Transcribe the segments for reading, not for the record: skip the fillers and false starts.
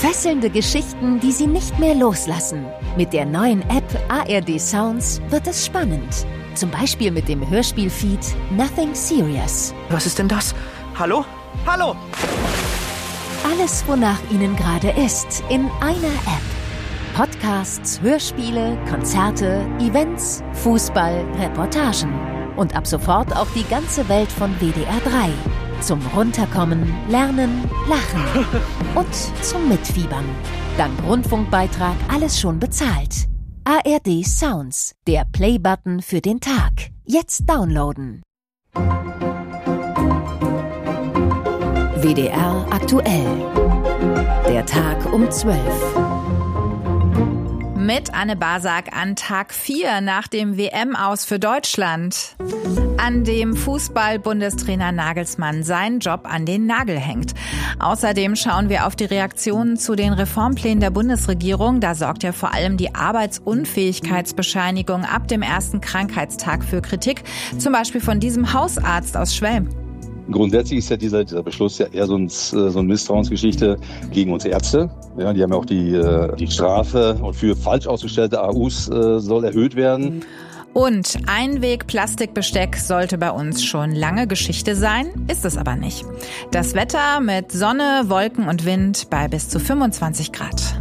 Fesselnde Geschichten, die Sie nicht mehr loslassen. Mit der neuen App ARD Sounds wird es spannend. Zum Beispiel mit dem Hörspielfeed Nothing Serious. Was ist denn das? Hallo? Hallo! Alles, wonach Ihnen gerade ist, in einer App. Podcasts, Hörspiele, Konzerte, Events, Fußball, Reportagen. Und ab sofort auch die ganze Welt von WDR 3. Zum Runterkommen, Lernen, Lachen und zum Mitfiebern. Dank Rundfunkbeitrag alles schon bezahlt. ARD Sounds, der Play-Button für den Tag. Jetzt downloaden. WDR aktuell. Der Tag um 12. Mit Anne Basak an Tag 4 nach dem WM-Aus für Deutschland, an dem Fußball-Bundestrainer Nagelsmann seinen Job an den Nagel hängt. Außerdem schauen wir auf die Reaktionen zu den Reformplänen der Bundesregierung. Da sorgt ja vor allem die Arbeitsunfähigkeitsbescheinigung ab dem ersten Krankheitstag für Kritik, zum Beispiel von diesem Hausarzt aus Schwelm. Grundsätzlich ist ja dieser Beschluss ja eher so eine Misstrauensgeschichte gegen uns Ärzte. Ja, die haben ja auch die Strafe für falsch ausgestellte AUs soll erhöht werden. Und Einweg-Plastikbesteck sollte bei uns schon lange Geschichte sein, ist es aber nicht. Das Wetter mit Sonne, Wolken und Wind bei bis zu 25 Grad.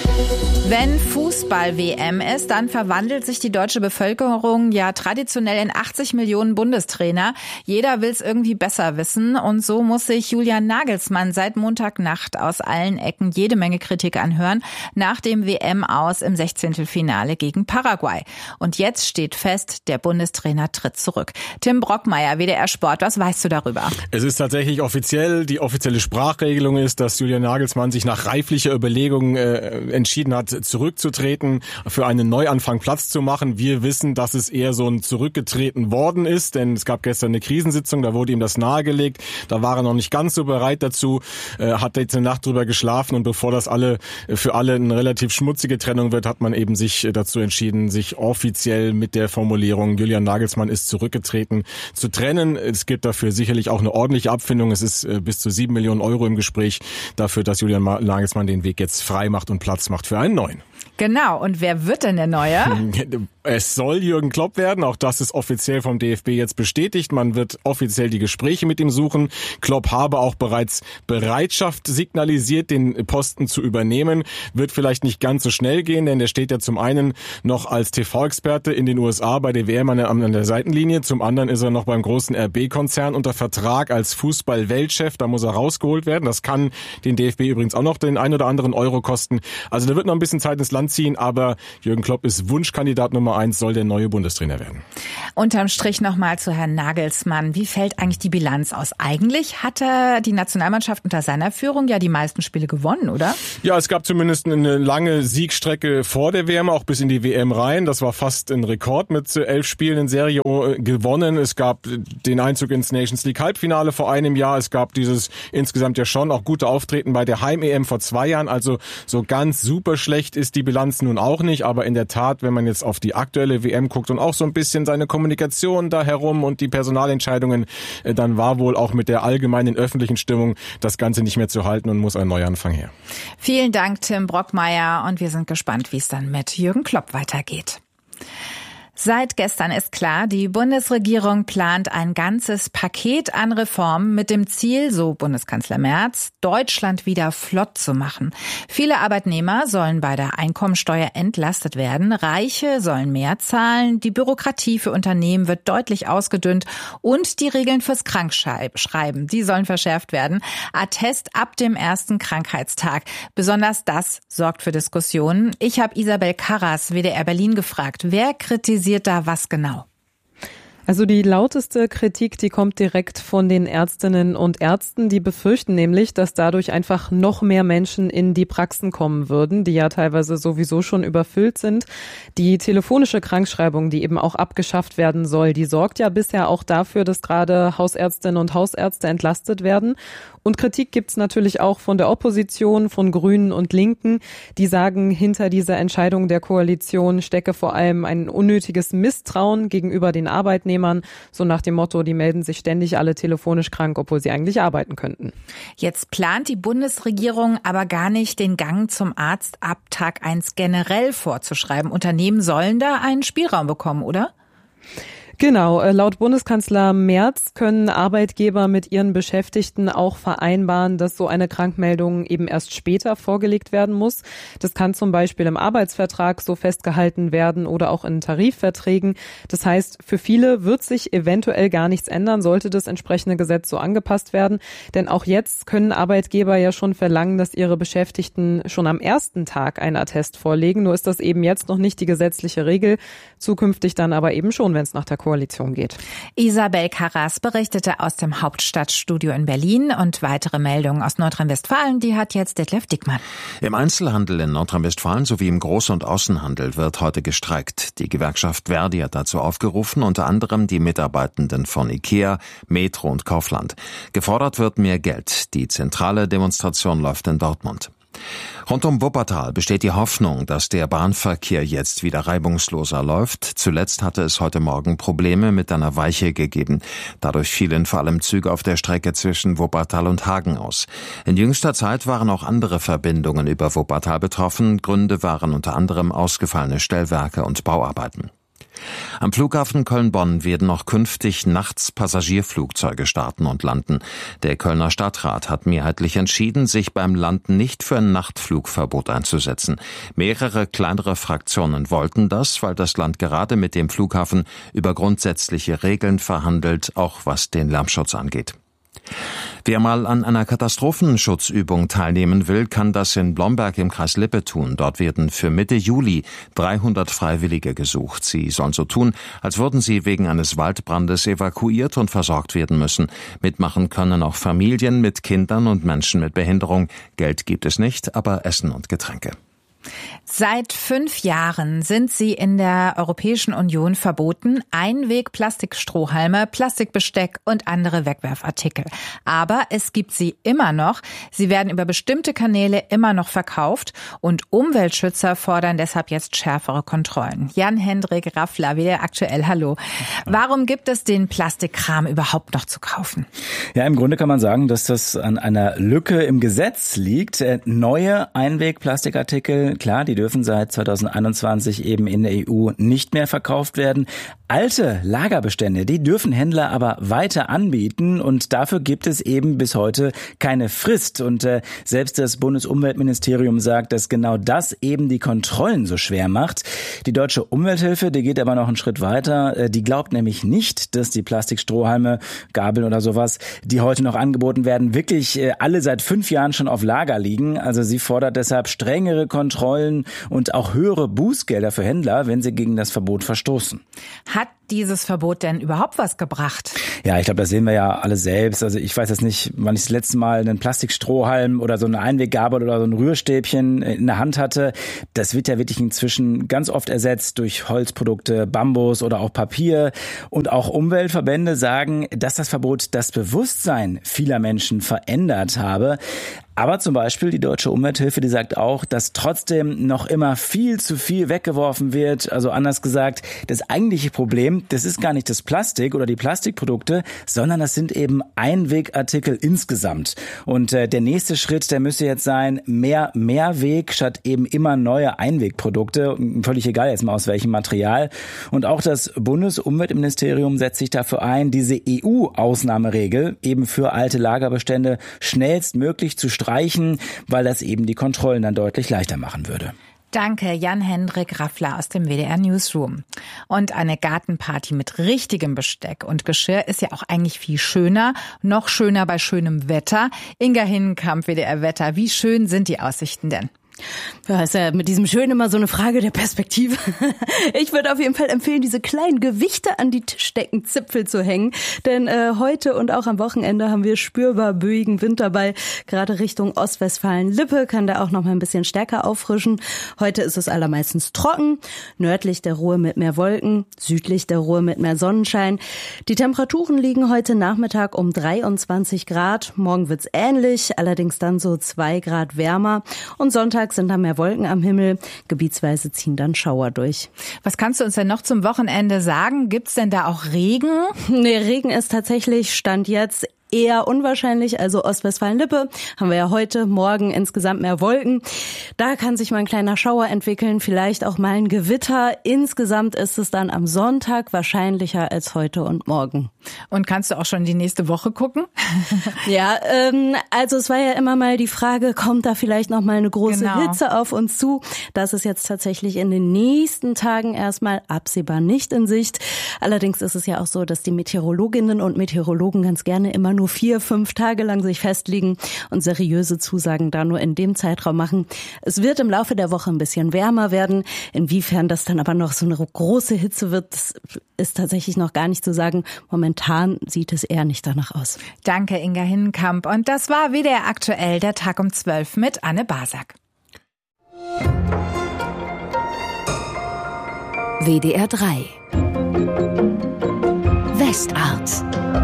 Wenn Fußball-WM ist, dann verwandelt sich die deutsche Bevölkerung ja traditionell in 80 Millionen Bundestrainer. Jeder will es irgendwie besser wissen und so muss sich Julian Nagelsmann seit Montagnacht aus allen Ecken jede Menge Kritik anhören nach dem WM-Aus im 16. Finale gegen Paraguay. Und jetzt steht fest, der Bundestrainer tritt zurück. Tim Brockmeier, WDR Sport, was weißt du darüber? Es ist tatsächlich offiziell, die offizielle Sprachregelung ist, dass Julian Nagelsmann sich nach reiflicher Überlegung entschieden hat, zurückzutreten, für einen Neuanfang Platz zu machen. Wir wissen, dass es eher so ein zurückgetreten worden ist, denn es gab gestern eine Krisensitzung, da wurde ihm das nahegelegt. Da war er noch nicht ganz so bereit dazu, hat jetzt eine Nacht drüber geschlafen und bevor das für alle eine relativ schmutzige Trennung wird, hat man eben sich dazu entschieden, sich offiziell mit der Formulierung Julian Nagelsmann ist zurückgetreten zu trennen. Es gibt dafür sicherlich auch eine ordentliche Abfindung. Es ist bis zu 7 Millionen Euro im Gespräch dafür, dass Julian Nagelsmann den Weg jetzt frei macht und Platz macht für einen neuen. Genau, und wer wird denn der Neue? Es soll Jürgen Klopp werden, auch das ist offiziell vom DFB jetzt bestätigt. Man wird offiziell die Gespräche mit ihm suchen. Klopp habe auch bereits Bereitschaft signalisiert, den Posten zu übernehmen. Wird vielleicht nicht ganz so schnell gehen, denn der steht ja zum einen noch als TV-Experte in den USA bei der WM an der Seitenlinie. Zum anderen ist er noch beim großen RB-Konzern unter Vertrag als Fußball-Weltchef. Da muss er rausgeholt werden. Das kann den DFB übrigens auch noch den ein oder anderen Euro kosten. Also da wird noch ein bisschen Zeit ins Land ziehen, aber Jürgen Klopp ist Wunschkandidat Nummer 1, soll der neue Bundestrainer werden. Unterm Strich nochmal zu Herrn Nagelsmann. Wie fällt eigentlich die Bilanz aus? Eigentlich hat die Nationalmannschaft unter seiner Führung ja die meisten Spiele gewonnen, oder? Ja, es gab zumindest eine lange Siegstrecke vor der WM, auch bis in die WM rein. Das war fast ein Rekord mit 11 Spielen in Serie gewonnen. Es gab den Einzug ins Nations League Halbfinale vor einem Jahr. Es gab dieses insgesamt ja schon auch gute Auftreten bei der Heim-EM vor 2 Jahren. Also so ganz super schlecht ist die Bilanz nun auch nicht. Aber in der Tat, wenn man jetzt auf die aktuelle WM guckt und auch so ein bisschen seine Kommunikation da herum und die Personalentscheidungen, dann war wohl auch mit der allgemeinen öffentlichen Stimmung das Ganze nicht mehr zu halten und muss ein Neuanfang her. Vielen Dank, Tim Brockmeier, und wir sind gespannt, wie es dann mit Jürgen Klopp weitergeht. Seit gestern ist klar, die Bundesregierung plant ein ganzes Paket an Reformen mit dem Ziel, so Bundeskanzler Merz, Deutschland wieder flott zu machen. Viele Arbeitnehmer sollen bei der Einkommensteuer entlastet werden, Reiche sollen mehr zahlen, die Bürokratie für Unternehmen wird deutlich ausgedünnt und die Regeln fürs Krankschreiben, die sollen verschärft werden. Attest ab dem ersten Krankheitstag. Besonders das sorgt für Diskussionen. Ich habe Isabel Karras, WDR Berlin, gefragt, wer kritisiert da was genau? Also die lauteste Kritik, die kommt direkt von den Ärztinnen und Ärzten. Die befürchten nämlich, dass dadurch einfach noch mehr Menschen in die Praxen kommen würden, die ja teilweise sowieso schon überfüllt sind. Die telefonische Krankschreibung, die eben auch abgeschafft werden soll, die sorgt ja bisher auch dafür, dass gerade Hausärztinnen und Hausärzte entlastet werden. Und Kritik gibt's natürlich auch von der Opposition, von Grünen und Linken. Die sagen, hinter dieser Entscheidung der Koalition stecke vor allem ein unnötiges Misstrauen gegenüber den Arbeitnehmern Arbeitnehmern, so nach dem Motto, die melden sich ständig alle telefonisch krank, obwohl sie eigentlich arbeiten könnten. Jetzt plant die Bundesregierung aber gar nicht, den Gang zum Arzt ab Tag 1 generell vorzuschreiben. Unternehmen sollen da einen Spielraum bekommen, oder? Genau, laut Bundeskanzler Merz können Arbeitgeber mit ihren Beschäftigten auch vereinbaren, dass so eine Krankmeldung eben erst später vorgelegt werden muss. Das kann zum Beispiel im Arbeitsvertrag so festgehalten werden oder auch in Tarifverträgen. Das heißt, für viele wird sich eventuell gar nichts ändern, sollte das entsprechende Gesetz so angepasst werden. Denn auch jetzt können Arbeitgeber ja schon verlangen, dass ihre Beschäftigten schon am ersten Tag einen Attest vorlegen. Nur ist das eben jetzt noch nicht die gesetzliche Regel, zukünftig dann aber eben schon, wenn es nach der Koalition geht. Isabel Karras berichtete aus dem Hauptstadtstudio in Berlin und weitere Meldungen aus Nordrhein-Westfalen, die hat jetzt Detlef Dickmann. Im Einzelhandel in Nordrhein-Westfalen sowie im Groß- und Außenhandel wird heute gestreikt. Die Gewerkschaft Verdi hat dazu aufgerufen, unter anderem die Mitarbeitenden von IKEA, Metro und Kaufland. Gefordert wird mehr Geld. Die zentrale Demonstration läuft in Dortmund. Rund um Wuppertal besteht die Hoffnung, dass der Bahnverkehr jetzt wieder reibungsloser läuft. Zuletzt hatte es heute Morgen Probleme mit einer Weiche gegeben. Dadurch fielen vor allem Züge auf der Strecke zwischen Wuppertal und Hagen aus. In jüngster Zeit waren auch andere Verbindungen über Wuppertal betroffen. Gründe waren unter anderem ausgefallene Stellwerke und Bauarbeiten. Am Flughafen Köln-Bonn werden auch künftig nachts Passagierflugzeuge starten und landen. Der Kölner Stadtrat hat mehrheitlich entschieden, sich beim Landen nicht für ein Nachtflugverbot einzusetzen. Mehrere kleinere Fraktionen wollten das, weil das Land gerade mit dem Flughafen über grundsätzliche Regeln verhandelt, auch was den Lärmschutz angeht. Wer mal an einer Katastrophenschutzübung teilnehmen will, kann das in Blomberg im Kreis Lippe tun. Dort werden für Mitte Juli 300 Freiwillige gesucht. Sie sollen so tun, als würden sie wegen eines Waldbrandes evakuiert und versorgt werden müssen. Mitmachen können auch Familien mit Kindern und Menschen mit Behinderung. Geld gibt es nicht, aber Essen und Getränke. Seit 5 Jahren sind sie in der Europäischen Union verboten. Einweg-Plastikstrohhalme, Plastikbesteck und andere Wegwerfartikel. Aber es gibt sie immer noch. Sie werden über bestimmte Kanäle immer noch verkauft. Und Umweltschützer fordern deshalb jetzt schärfere Kontrollen. Jan-Hendrik Raffler, wieder aktuell. Hallo. Warum gibt es den Plastikkram überhaupt noch zu kaufen? Ja, im Grunde kann man sagen, dass das an einer Lücke im Gesetz liegt. Neue Einweg-Plastikartikel, klar, die dürfen seit 2021 eben in der EU nicht mehr verkauft werden. Alte Lagerbestände, die dürfen Händler aber weiter anbieten und dafür gibt es eben bis heute keine Frist. Und selbst das Bundesumweltministerium sagt, dass genau das eben die Kontrollen so schwer macht. Die Deutsche Umwelthilfe, die geht aber noch einen Schritt weiter. Die glaubt nämlich nicht, dass die Plastikstrohhalme, Gabeln oder sowas, die heute noch angeboten werden, wirklich alle seit 5 Jahren schon auf Lager liegen. Also sie fordert deshalb strengere Kontrollen und auch höhere Bußgelder für Händler, wenn sie gegen das Verbot verstoßen. Hat dieses Verbot denn überhaupt was gebracht? Ja, ich glaube, das sehen wir ja alle selbst. Also ich weiß jetzt nicht, wann ich das letzte Mal einen Plastikstrohhalm oder so eine Einweggabel oder so ein Rührstäbchen in der Hand hatte. Das wird ja wirklich inzwischen ganz oft ersetzt durch Holzprodukte, Bambus oder auch Papier. Und auch Umweltverbände sagen, dass das Verbot das Bewusstsein vieler Menschen verändert habe. Aber zum Beispiel die Deutsche Umwelthilfe, die sagt auch, dass trotzdem noch immer viel zu viel weggeworfen wird. Also anders gesagt, das eigentliche Problem, das ist gar nicht das Plastik oder die Plastikprodukte, sondern das sind eben Einwegartikel insgesamt. Und der nächste Schritt, der müsste jetzt sein, mehr Mehrweg statt eben immer neue Einwegprodukte. Völlig egal jetzt mal aus welchem Material. Und auch das Bundesumweltministerium setzt sich dafür ein, diese EU-Ausnahmeregel eben für alte Lagerbestände schnellstmöglich zu streichen, weil das eben die Kontrollen dann deutlich leichter machen würde. Danke, Jan-Hendrik Raffler aus dem WDR Newsroom. Und eine Gartenparty mit richtigem Besteck und Geschirr ist ja auch eigentlich viel schöner. Noch schöner bei schönem Wetter. Inga Hinnenkamp, WDR Wetter. Wie schön sind die Aussichten denn? Ja, ist ja mit diesem Schön immer so eine Frage der Perspektive. Ich würde auf jeden Fall empfehlen, diese kleinen Gewichte an die Tischdeckenzipfel zu hängen. Denn heute und auch am Wochenende haben wir spürbar böigen Wind dabei. Gerade Richtung Ostwestfalen-Lippe kann der auch noch mal ein bisschen stärker auffrischen. Heute ist es allermeistens trocken. Nördlich der Ruhr mit mehr Wolken, südlich der Ruhr mit mehr Sonnenschein. Die Temperaturen liegen heute Nachmittag um 23 Grad. Morgen wird's ähnlich, allerdings dann so 2 Grad wärmer. Und Sonntag Sonntag sind da mehr Wolken am Himmel. Gebietsweise ziehen dann Schauer durch. Was kannst du uns denn noch zum Wochenende sagen? Gibt's denn da auch Regen? Nee, Regen ist tatsächlich Stand jetzt eher unwahrscheinlich, also Ostwestfalen-Lippe haben wir ja heute, morgen insgesamt mehr Wolken. Da kann sich mal ein kleiner Schauer entwickeln, vielleicht auch mal ein Gewitter. Insgesamt ist es dann am Sonntag wahrscheinlicher als heute und morgen. Und kannst du auch schon die nächste Woche gucken? Ja, also es war ja immer mal die Frage, kommt da vielleicht noch mal eine große Hitze auf uns zu? Das ist jetzt tatsächlich in den nächsten Tagen erstmal absehbar nicht in Sicht. Allerdings ist es ja auch so, dass die Meteorologinnen und Meteorologen ganz gerne immer nur 4-5 Tage lang sich festlegen und seriöse Zusagen da nur in dem Zeitraum machen. Es wird im Laufe der Woche ein bisschen wärmer werden. Inwiefern das dann aber noch so eine große Hitze wird, das ist tatsächlich noch gar nicht zu sagen. Momentan sieht es eher nicht danach aus. Danke, Inga Hinnenkamp. Und das war WDR aktuell, der Tag um 12 mit Anne Basak. WDR 3 Westart.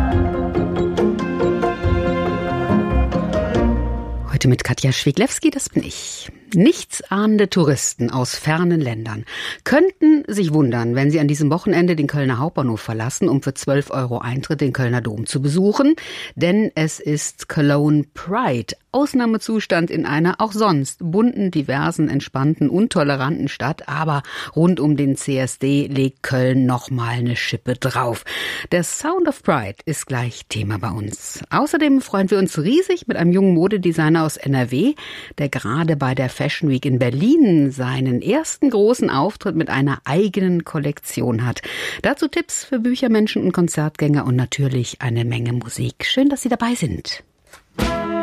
Heute mit Katja Schwiglewski, das bin ich. Nichtsahnende Touristen aus fernen Ländern könnten sich wundern, wenn sie an diesem Wochenende den Kölner Hauptbahnhof verlassen, um für 12 € Eintritt den Kölner Dom zu besuchen. Denn es ist Cologne Pride. Ausnahmezustand in einer auch sonst bunten, diversen, entspannten und toleranten Stadt. Aber rund um den CSD legt Köln nochmal eine Schippe drauf. Der Sound of Pride ist gleich Thema bei uns. Außerdem freuen wir uns riesig mit einem jungen Modedesigner aus NRW, der gerade bei der Fashion Week in Berlin seinen ersten großen Auftritt mit einer eigenen Kollektion hat. Dazu Tipps für Büchermenschen und Konzertgänger und natürlich eine Menge Musik. Schön, dass Sie dabei sind.